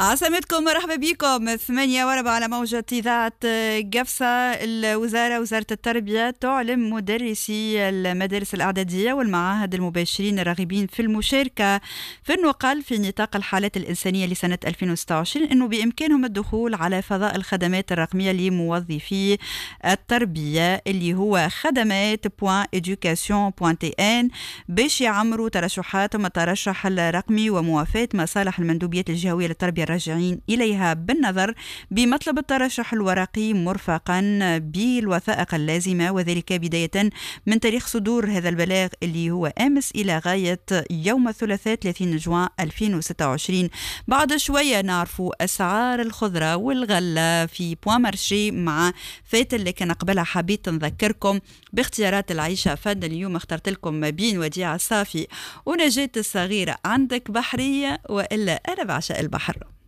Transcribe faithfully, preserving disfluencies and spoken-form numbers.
عسلامتكم، مرحبا بكم. ثمانية وربع على موجة إذاعة قفصة. الوزارة وزارة التربية تعلم مدرسي المدارس الإعدادية والمعاهد المباشرين الراغبين في المشاركة في النقل في نطاق الحالات الإنسانية لسنة ألفين وستة وعشرين أنه بإمكانهم الدخول على فضاء الخدمات الرقمية لموظفي التربية اللي هو خدمات .education.tn باش يعمروا ترشحاتهم الترشح الرقمي وموافاة مصالح المندوبيات الجهوية للتربية الراجعين إليها بالنظر بمطلب الترشح الورقي مرفقا بالوثائق اللازمة، وذلك بداية من تاريخ صدور هذا البلاغ اللي هو أمس إلى غاية يوم الثلاثاء ثلاثين جوان ألفين وستة وعشرين. بعد شوية نعرفوا أسعار الخضرة والغلة في بوان مارشي مع فاتن، لكن قبلها حبيت نذكركم باختيارات العيشة. فن اليوم اخترت لكم بين وديعة الصافي ونجاة الصغيرة. عندك بحرية وإلا أنا بعشق البحر.